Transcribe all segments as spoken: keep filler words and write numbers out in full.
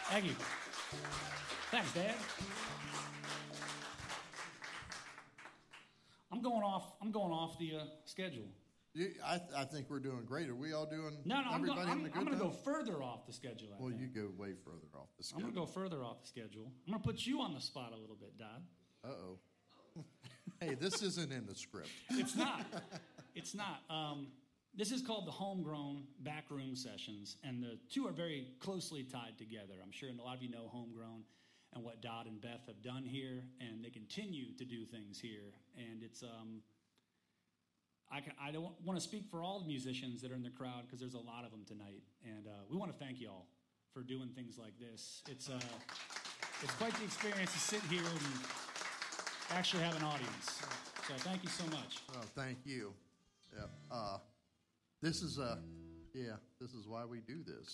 Thank you. Thanks, Dad. I'm going off. I'm going off the uh, schedule. You, I, th- I think we're doing great. Are we all doing? No, no. I'm, go, everybody I'm, having a good I'm going to time? go further off the schedule. I Well, think. you go way further off the I'm schedule. going to go further off the schedule. I'm going to put you on the spot a little bit, Dodd. Uh oh. Hey, this isn't in the script. It's not. It's not. Um, this is called the Homegrown Backroom Sessions, and the two are very closely tied together. I'm sure a lot of you know Homegrown and what Dodd and Beth have done here, and they continue to do things here. And it's um, I, can, I don't want to speak for all the musicians that are in the crowd because there's a lot of them tonight, and uh, we want to thank you all for doing things like this. It's uh, it's quite the experience to sit here and actually have an audience. So thank you so much. Oh, thank you. Yeah. Uh, this is uh, yeah. This is why we do this.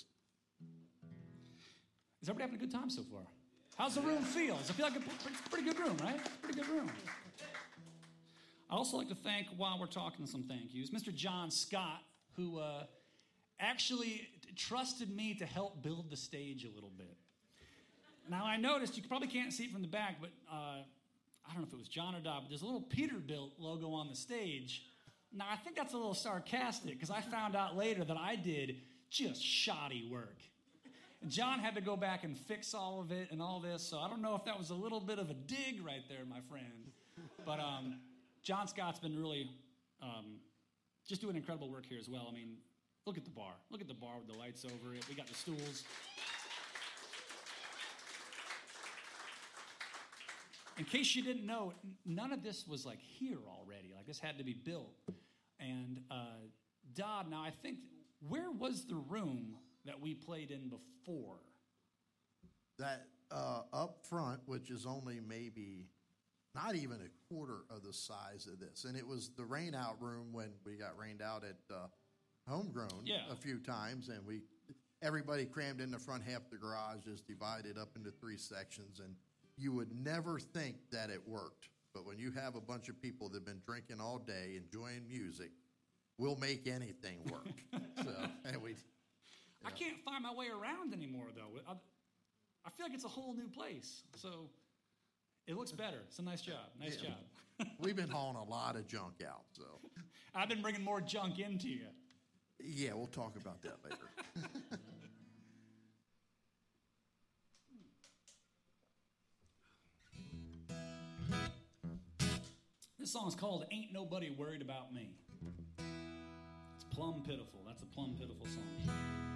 Is everybody having a good time so far? How's the room feel? Does it feel like a pretty, pretty good room, right? Pretty good room. I'd also like to thank, while we're talking some thank yous, Mister John Scott, who uh, actually trusted me to help build the stage a little bit. Now, I noticed, you probably can't see it from the back, but uh, I don't know if it was John or Dodd, but there's a little Peterbilt logo on the stage. Now, I think that's a little sarcastic, because I found out later that I did just shoddy work. And John had to go back and fix all of it and all this, so I don't know if that was a little bit of a dig right there, my friend. But um, John Scott's been really um, just doing incredible work here as well. I mean, look at the bar. Look at the bar with the lights over it. We got the stools. In case you didn't know, none of this was like here already. Like this had to be built. And uh, Dodd, now I think, where was the room that we played in before? That uh, up front, which is only maybe not even a quarter of the size of this, and it was the rain out room when we got rained out at uh, Homegrown Yeah. a few times, and we everybody crammed in the front half of the garage, is divided up into three sections, and you would never think that it worked. But when you have a bunch of people that have been drinking all day, enjoying music, we'll make anything work. so, and we. I can't find my way around anymore, though. I, I feel like it's a whole new place. So it looks better. It's a nice job. Nice Yeah. job. We've been hauling a lot of junk out, so. I've been bringing more junk into you. Yeah, we'll talk about that later. This song's called Ain't Nobody Worried About Me. It's plumb pitiful. That's a plumb pitiful song.